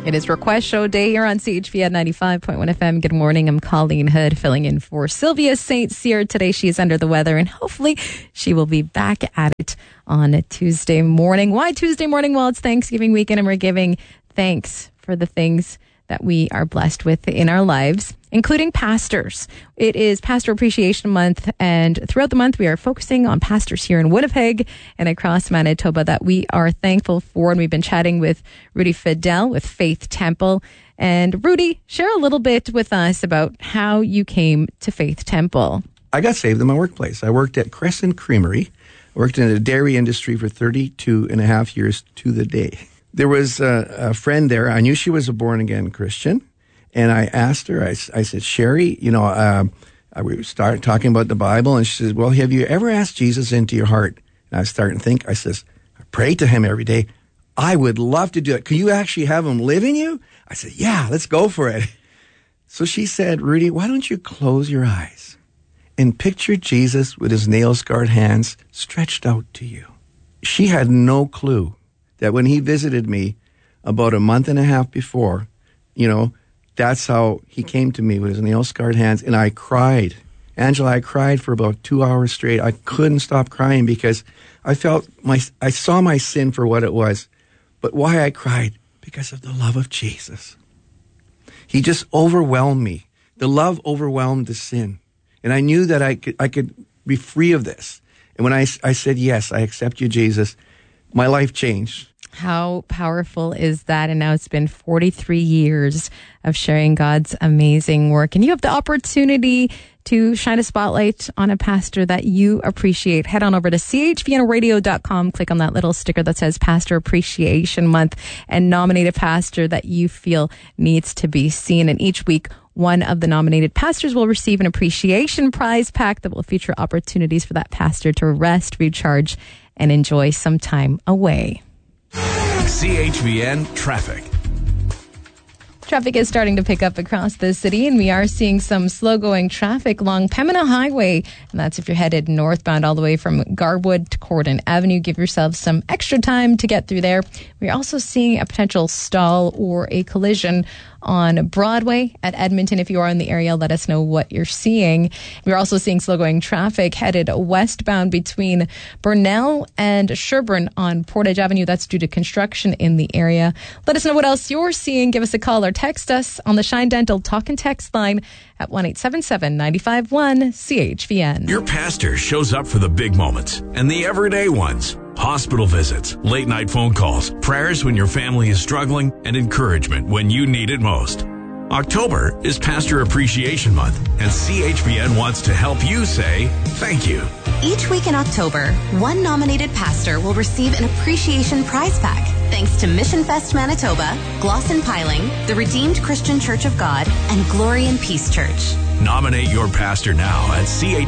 It is Request Show Day here on CHVN 95.1 FM. Good morning. I'm Colleen Hood filling in for Sylvia St. Cyr. Today she is under the weather and hopefully she will be back at it on Tuesday morning. Why Tuesday morning? Well, it's Thanksgiving weekend and we're giving thanks for the things that we are blessed with in our lives, including pastors. It is Pastor Appreciation Month, and throughout the month we are focusing on pastors here in Winnipeg and across Manitoba that we are thankful for. And we've been chatting with Rudy Fidel with Faith Temple. And Rudy, share a little bit with us about how you came to Faith Temple. I got saved in my workplace. I worked at Crescent Creamery. I worked in the dairy industry for 32 and a half years to the day. There was a friend there. I knew she was a born-again Christian. And I asked her, I said, Sherry, we started talking about the Bible. And she says, well, have you ever asked Jesus into your heart? And I was starting to think, I says, I pray to him every day. I would love to do it. Can you actually have him live in you? I said, yeah, let's go for it. So she said, Rudy, why don't you close your eyes and picture Jesus with his nail-scarred hands stretched out to you? She had no clue that when he visited me about a month and a half before, that's how he came to me with his nail-scarred hands. And I cried. Angela, I cried for about 2 hours straight. I couldn't stop crying because I saw my sin for what it was. But why I cried? Because of the love of Jesus. He just overwhelmed me. The love overwhelmed the sin. And I knew that I could be free of this. And when I said, yes, I accept you, Jesus, my life changed. How powerful is that? And now it's been 43 years of sharing God's amazing work. And you have the opportunity to shine a spotlight on a pastor that you appreciate. Head on over to chvnradio.com. Click on that little sticker that says Pastor Appreciation Month and nominate a pastor that you feel needs to be seen. And each week, one of the nominated pastors will receive an appreciation prize pack that will feature opportunities for that pastor to rest, recharge, and enjoy some time away. CHVN Traffic. Traffic is starting to pick up across the city, and we are seeing some slow-going traffic along Pembina Highway. And that's if you're headed northbound all the way from Garwood to Corden Avenue. Give yourself some extra time to get through there. We're also seeing a potential stall or a collision on Broadway at Edmonton. If you are in the area, let us know what you're seeing. We're also seeing slow-going traffic headed westbound between Burnell and Sherbourne on Portage Avenue. That's due to construction in the area. Let us know what else you're seeing. Give us a call or text us on the Shine Dental Talk and Text line at 1-877-951-CHVN. Your pastor shows up for the big moments and the everyday ones. Hospital visits, late night phone calls, prayers when your family is struggling, and encouragement when you need it most. October is Pastor Appreciation Month, and CHVN wants to help you say thank you. Each week in October, one nominated pastor will receive an appreciation prize pack thanks to Mission Fest Manitoba, Glosson Piling, the Redeemed Christian Church of God, and Glory and Peace Church. Nominate your pastor now at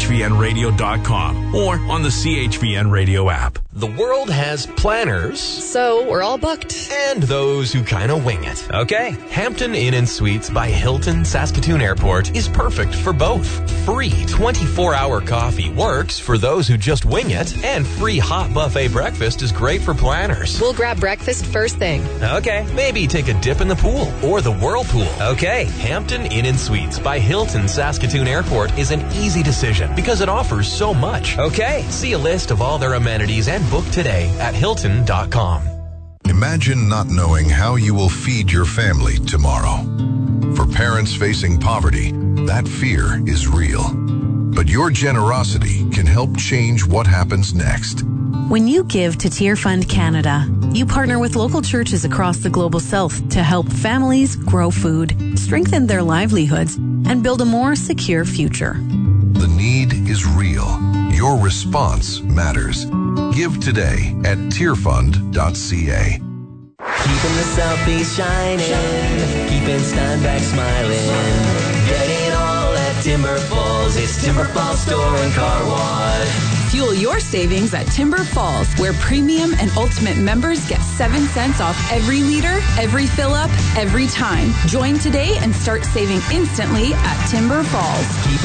chvnradio.com or on the CHVN Radio app. The world has planners, so we're all booked, and those who kind of wing it. Okay, Hampton Inn & Suites by Hilton Saskatoon Airport is perfect for both. Free 24-hour coffee works for those who just wing it, and free hot buffet breakfast is great for planners. We'll grab breakfast first thing. Okay, maybe take a dip in the pool or the whirlpool. Okay, Hampton Inn & Suites by Hilton Saskatoon Airport is an easy decision because it offers so much. Okay, see a list of all their amenities and book today at Hilton.com. Imagine not knowing how you will feed your family tomorrow. For parents facing poverty, that fear is real. But your generosity can help change what happens next. When you give to Tear Fund Canada, you partner with local churches across the Global South to help families grow food, strengthen their livelihoods, and build a more secure future. The need is real. Your response matters. Give today at tearfund.ca. Keeping the Southeast shining, keeping Steinbach smiling. Get it all at Timber Falls. It's Timber Falls Store and Car Wash. Fuel your savings at Timber Falls, where premium and ultimate members get 7 cents off every liter, every fill-up, every time. Join today and start saving instantly at Timber Falls. Keep